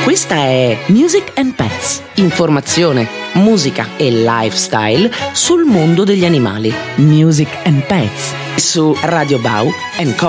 Questa è Music and Pets, informazione, musica e lifestyle sul mondo degli animali. Music and Pets su Radio Bau & Co.